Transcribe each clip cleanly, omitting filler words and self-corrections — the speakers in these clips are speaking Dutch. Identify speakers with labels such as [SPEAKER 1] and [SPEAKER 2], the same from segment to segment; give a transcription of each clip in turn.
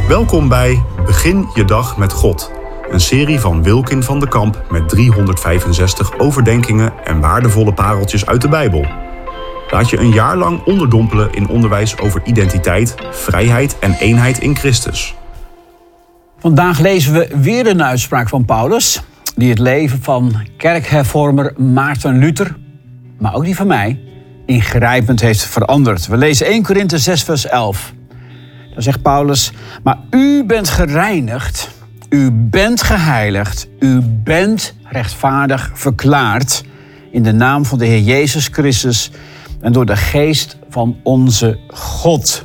[SPEAKER 1] Welkom bij Begin je dag met God. Een serie van Wilkin van de Kamp met 365 overdenkingen en waardevolle pareltjes uit de Bijbel. Laat je een jaar lang onderdompelen in onderwijs over identiteit, vrijheid en eenheid in Christus.
[SPEAKER 2] Vandaag lezen we weer een uitspraak van Paulus, die het leven van kerkhervormer Maarten Luther, maar ook die van mij, ingrijpend heeft veranderd. We lezen 1 Korinthe 6 vers 11. Daar zegt Paulus: maar u bent gereinigd, u bent geheiligd, u bent rechtvaardig verklaard in de naam van de Heer Jezus Christus en door de geest van onze God.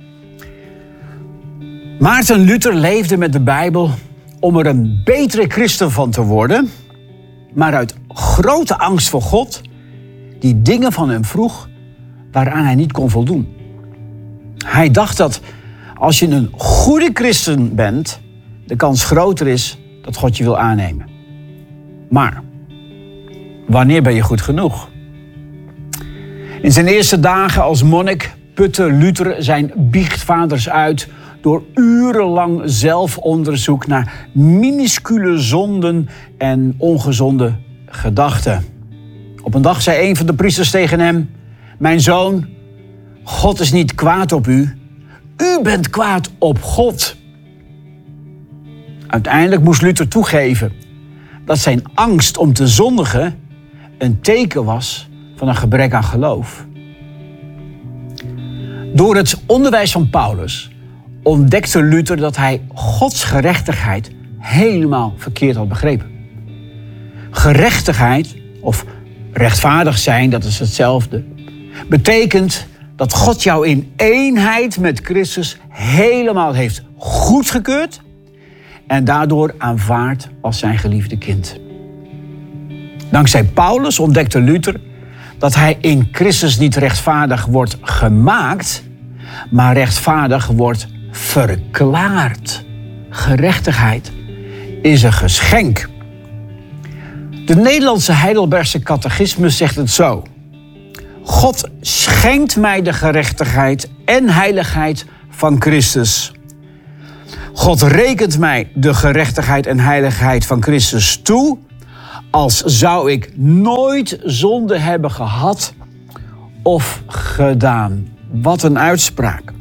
[SPEAKER 2] Maarten Luther leefde met de Bijbel om er een betere christen van te worden, maar uit grote angst voor God, die dingen van hem vroeg waaraan hij niet kon voldoen. Hij dacht dat als je een goede christen bent, de kans groter is dat God je wil aannemen. Maar wanneer ben je goed genoeg? In zijn eerste dagen als monnik putte Luther zijn biechtvaders uit door urenlang zelfonderzoek naar minuscule zonden en ongezonde gedachten. Op een dag zei een van de priesters tegen hem: mijn zoon, God is niet kwaad op u. U bent kwaad op God. Uiteindelijk moest Luther toegeven dat zijn angst om te zondigen een teken was van een gebrek aan geloof. Door het onderwijs van Paulus ontdekte Luther dat hij Gods gerechtigheid helemaal verkeerd had begrepen. Gerechtigheid, of rechtvaardig zijn, dat is hetzelfde, betekent dat God jou in eenheid met Christus helemaal heeft goedgekeurd en daardoor aanvaardt als zijn geliefde kind. Dankzij Paulus ontdekte Luther dat hij in Christus niet rechtvaardig wordt gemaakt, maar rechtvaardig wordt verklaard. Gerechtigheid is een geschenk. De Nederlandse Heidelbergse catechismus zegt het zo: God schenkt mij de gerechtigheid en heiligheid van Christus. God rekent mij de gerechtigheid en heiligheid van Christus toe, als zou ik nooit zonde hebben gehad of gedaan. Wat een uitspraak.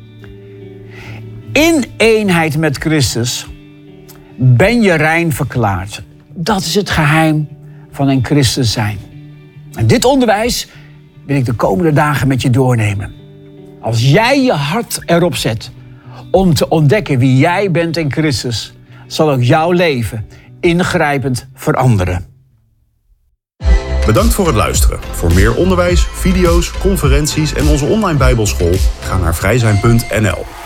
[SPEAKER 2] In eenheid met Christus ben je rein verklaard. Dat is het geheim van een christen zijn. En dit onderwijs wil ik de komende dagen met je doornemen. Als jij je hart erop zet om te ontdekken wie jij bent in Christus, zal ook jouw leven ingrijpend veranderen.
[SPEAKER 1] Bedankt voor het luisteren. Voor meer onderwijs, video's, conferenties en onze online Bijbelschool ga naar vrijzijn.nl.